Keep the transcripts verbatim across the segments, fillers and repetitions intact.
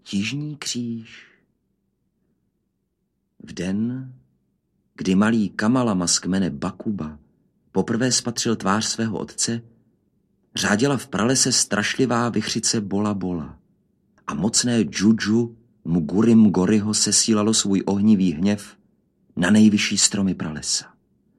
Jižní kříž. V den, kdy malý Kamalama z kmene Bakuba poprvé spatřil tvář svého otce, řáděla v pralese strašlivá vichřice Bola Bola a mocné Džudžu Mguri Mgoriho sesílalo svůj ohnivý hněv na nejvyšší stromy pralesa.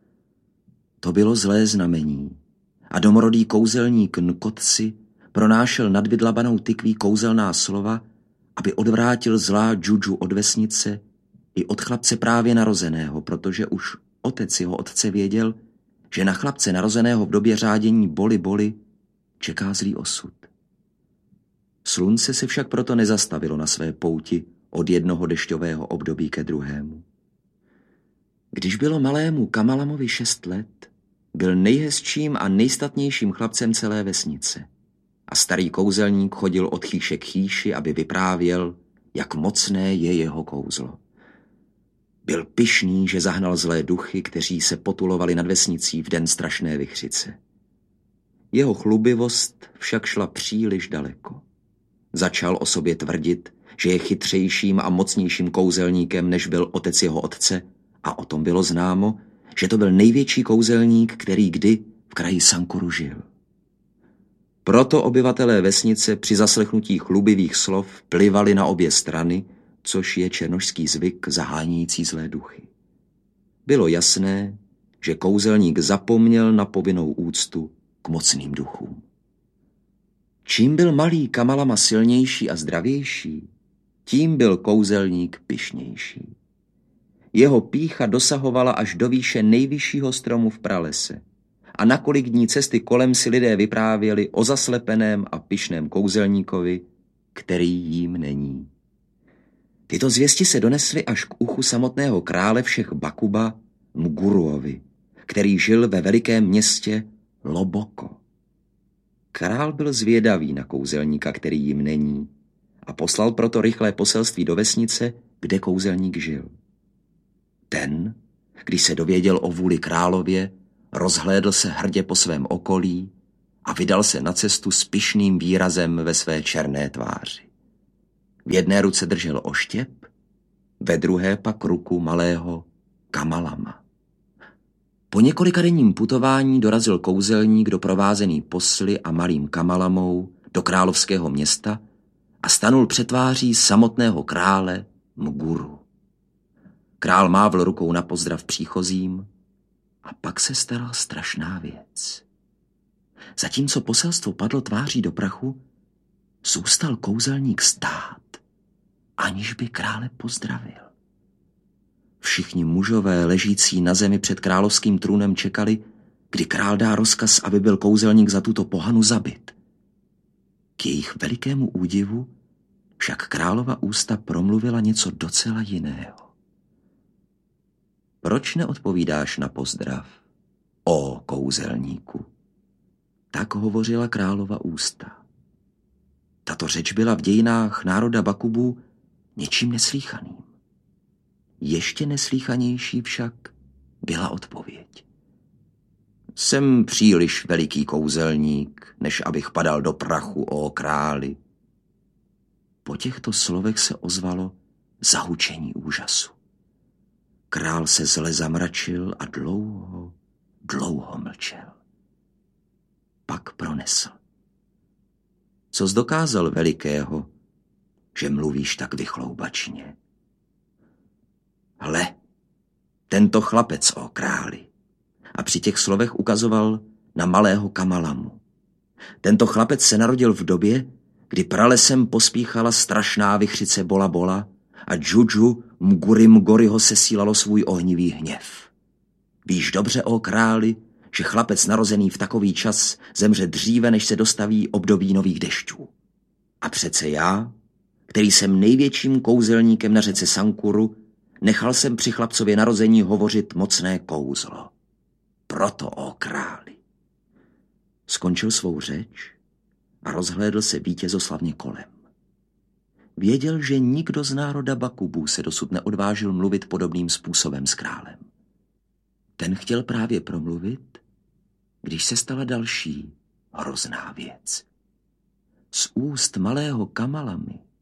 To bylo zlé znamení a domorodý kouzelník Nkotsi pronášel nad vydlabanou tykví kouzelná slova, aby odvrátil zlá Džudžu od vesnice i od chlapce právě narozeného, protože už otec jeho otce věděl, že na chlapce narozeného v době řádění Boli Boli čeká zlý osud. Slunce se však proto nezastavilo na své pouti od jednoho dešťového období ke druhému. Když bylo malému Kamalamovi šest let, byl nejhezčím a nejstatnějším chlapcem celé vesnice a starý kouzelník chodil od chýše k chýši, aby vyprávěl, jak mocné je jeho kouzlo. Byl pyšný, že zahnal zlé duchy, kteří se potulovali nad vesnicí v den strašné vichřice. Jeho chlubivost však šla příliš daleko. Začal o sobě tvrdit, že je chytřejším a mocnějším kouzelníkem, než byl otec jeho otce, a o tom bylo známo, že to byl největší kouzelník, který kdy v kraji Sankuru žil. Proto obyvatelé vesnice při zaslechnutí chlubivých slov plivali na obě strany, což je černošský zvyk zahánějící zlé duchy. Bylo jasné, že kouzelník zapomněl na povinnou úctu k mocným duchům. Čím byl malý Kamalama silnější a zdravější, tím byl kouzelník pyšnější. Jeho pýcha dosahovala až do výše nejvyššího stromu v pralese a na kolik dní cesty kolem si lidé vyprávěli o zaslepeném a pyšném kouzelníkovi, který jím není. Tyto zvěsti se donesly až k uchu samotného krále všech Bakuba, Mguruovi, který žil ve velikém městě Loboko. Král byl zvědavý na kouzelníka, který jim není, a poslal proto rychlé poselství do vesnice, kde kouzelník žil. Ten, když se dověděl o vůli králově, rozhlédl se hrdě po svém okolí a vydal se na cestu s pyšným výrazem ve své černé tváři. V jedné ruce držel oštěp, ve druhé pak ruku malého Kamalama. Po několikadenním putování dorazil kouzelník doprovázený posly a malým Kamalamou do královského města a stanul před tváří samotného krále Mguru. Král mávl rukou na pozdrav příchozím a pak se stala strašná věc. Zatímco poselstvo padlo tváří do prachu, zůstal kouzelník stát, aniž by krále pozdravil. Všichni mužové ležící na zemi před královským trůnem čekali, kdy král dá rozkaz, aby byl kouzelník za tuto pohanu zabit. K jejich velikému údivu však králova ústa promluvila něco docela jiného. Proč neodpovídáš na pozdrav, ó kouzelníku? Tak hovořila králova ústa. Tato řeč byla v dějinách národa Bakubů něčím neslýchaným. Ještě neslýchanější však byla odpověď. Jsem příliš veliký kouzelník, než abych padal do prachu, ó králi. Po těchto slovech se ozvalo zahučení úžasu. Král se zle zamračil a dlouho, dlouho mlčel. Pak pronesl. Co jsi dokázal velikého, že mluvíš tak vychloubačně? Hle, tento chlapec, ó králi. A při těch slovech ukazoval na malého Kamalamu. Tento chlapec se narodil v době, kdy pralesem pospíchala strašná vichřice Bola Bola a Džudžu Mguri Mgoriho sesílalo svůj ohnivý hněv. Víš dobře, ó králi, že chlapec narozený v takový čas zemře dříve, než se dostaví období nových dešťů. A přece já, který jsem největším kouzelníkem na řece Sankuru, nechal jsem při chlapcově narození hovořit mocné kouzlo. Proto, ó králi. Skončil svou řeč a rozhlédl se vítězoslavně kolem. Věděl, že nikdo z národa Bakubů se dosud neodvážil mluvit podobným způsobem s králem. Ten chtěl právě promluvit, když se stala další hrozná věc. Z úst malého Kamalamy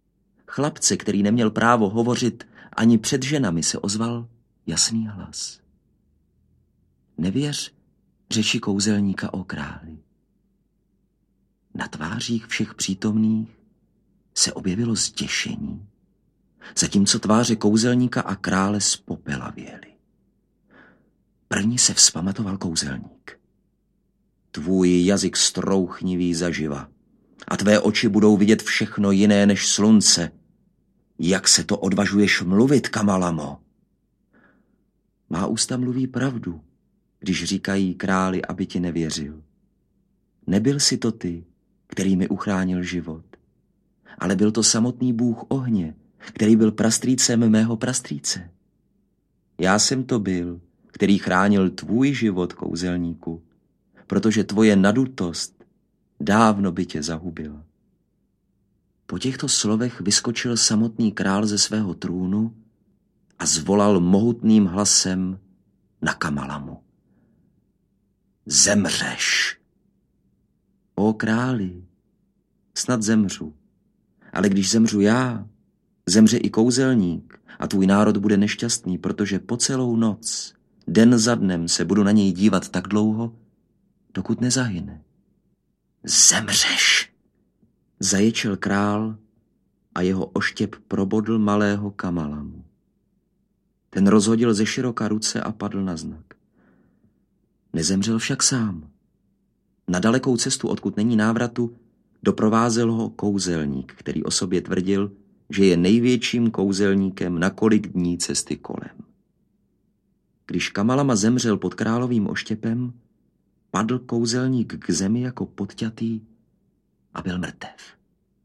chlapce, který neměl právo hovořit ani před ženami, se ozval jasný hlas. Nevěř řeči kouzelníka o králi. Na tvářích všech přítomných se objevilo zděšení, zatímco tváře kouzelníka a krále spopelavěly. První se vzpamatoval kouzelník. Tvůj jazyk strouchnivý zaživa a tvé oči budou vidět všechno jiné než slunce. Jak se to odvažuješ mluvit, Kamalamo? Má ústa mluví pravdu, když říkají králi, aby ti nevěřil. Nebyl si to ty, který mi uchránil život, ale byl to samotný bůh ohně, který byl prastrýcem mého prastrýce. Já jsem to byl, který chránil tvůj život, kouzelníku, protože tvoje nadutost dávno by tě zahubila. Po těchto slovech vyskočil samotný král ze svého trůnu a zvolal mohutným hlasem na Kamalamu. Zemřeš! O králi, snad zemřu, ale když zemřu já, zemře i kouzelník a tvůj národ bude nešťastný, protože po celou noc, den za dnem se budu na něj dívat tak dlouho, dokud nezahyne. Zemřeš! Zaječel král a jeho oštěp probodl malého Kamalamu. Ten rozhodil ze široka ruce a padl na znak. Nezemřel však sám. Na dalekou cestu, odkud není návratu, doprovázel ho kouzelník, který o sobě tvrdil, že je největším kouzelníkem na kolik dní cesty kolem. Když Kamalama zemřel pod královým oštěpem, padl kouzelník k zemi jako podťatý a byl mrtev.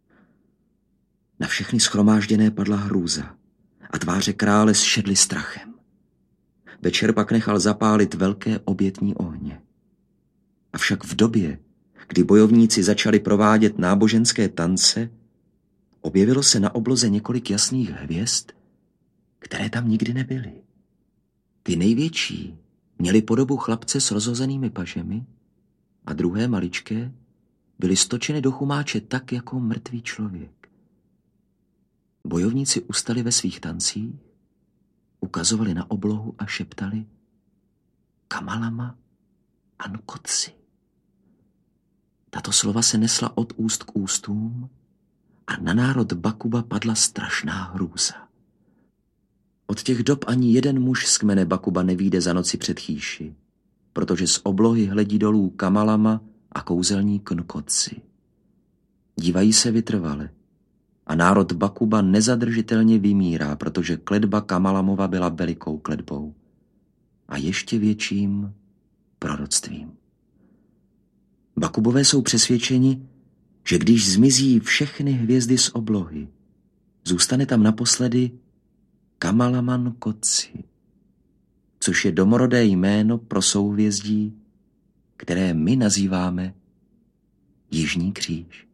Na všechny shromážděné padla hrůza a tváře krále zšedly strachem. Večer pak nechal zapálit velké obětní ohně. Avšak v době, kdy bojovníci začali provádět náboženské tance, objevilo se na obloze několik jasných hvězd, které tam nikdy nebyly. Ty největší měly podobu chlapce s rozhozenými pažemi a druhé maličké byly stočeny do chumáče tak jako mrtvý člověk. Bojovníci ustali ve svých tancích, ukazovali na oblohu a šeptali Kamalama Ankotsi. Tato slova se nesla od úst k ústům a na národ Bakuba padla strašná hrůza. Od těch dob ani jeden muž z kmene Bakuba nevyjde za noci před chýši, protože z oblohy hledí dolů Kamalama a kouzelník Nkotsi. Dívají se vytrvale a národ Bakuba nezadržitelně vymírá, protože kletba Kamalamova byla velikou kletbou a ještě větším proroctvím. Bakubové jsou přesvědčeni, že když zmizí všechny hvězdy z oblohy, zůstane tam naposledy Kamalama Nkotsi, což je domorodé jméno pro souhvězdí, které my nazýváme Jižní kříž.